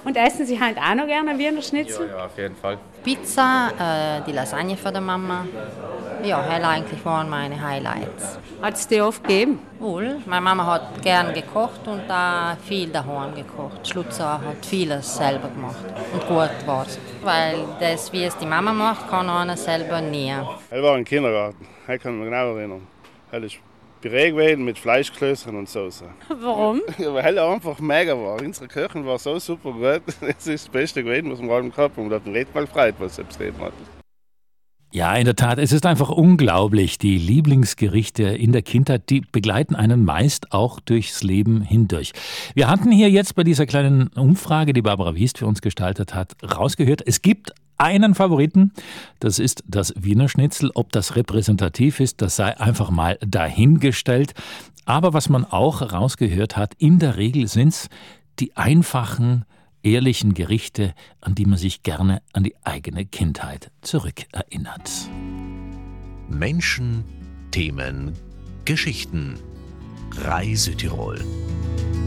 Und essen Sie halt auch noch gerne Wiener Schnitzel? Ja, auf jeden Fall. Pizza, die Lasagne von der Mama. Ja, das eigentlich waren meine Highlights. Hat es dir oft gegeben? Wohl, meine Mama hat gern gekocht und da viel daheim gekocht. Schlutzer hat vieles selber gemacht und gut war es. Weil das, wie es die Mama macht, kann einer selber nie. Er war im Kindergarten, ich kann mich genau erinnern. Er ist Püree gewesen mit Fleischklößchen und Soße. Warum? Weil er einfach mega war. Unsere Küche war so super gut. Das ist das Beste gewesen, was wir gerade gehabt haben. Und hat mich nicht mal gefreut, was selbst gegeben hat. Ja, in der Tat, es ist einfach unglaublich. Die Lieblingsgerichte in der Kindheit, die begleiten einen meist auch durchs Leben hindurch. Wir hatten hier jetzt bei dieser kleinen Umfrage, die Barbara Wiest für uns gestaltet hat, rausgehört, es gibt einen Favoriten, das ist das Wiener Schnitzel. Ob das repräsentativ ist, das sei einfach mal dahingestellt. Aber was man auch rausgehört hat, in der Regel sind's die einfachen, ehrlichen Gerichte, an die man sich gerne an die eigene Kindheit zurückerinnert. Menschen, Themen, Geschichten. Reise Tirol.